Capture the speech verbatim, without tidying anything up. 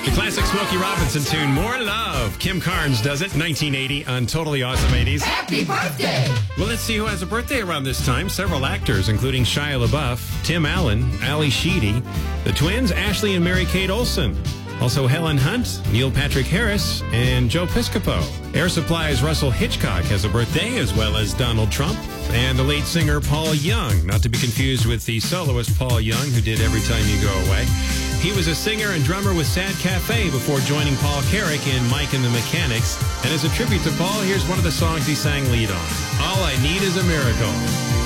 The classic Smokey Robinson tune, More Love. Kim Carnes does it, nineteen eighty on Totally Awesome eighties. Happy birthday! Well, let's see who has a birthday around this time. Several actors, including Shia LaBeouf, Tim Allen, Ali Sheedy, the twins, Ashley and Mary-Kate Olsen. Also Helen Hunt, Neil Patrick Harris, and Joe Piscopo. Air Supply's Russell Hitchcock has a birthday, as well as Donald Trump. And the late singer Paul Young, not to be confused with the soloist Paul Young, who did Every Time You Go Away. He was a singer and drummer with Sad Cafe before joining Paul Carrick in Mike and the Mechanics. And as a tribute to Paul, here's one of the songs he sang lead on, All I Need Is a Miracle.